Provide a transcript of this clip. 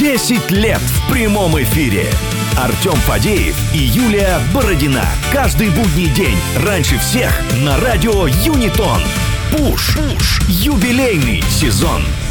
10 лет в прямом эфире. Артем Фадеев и Юлия Бородина. Каждый будний день раньше всех на радио Юнитон. Пуш. Юбилейный сезон.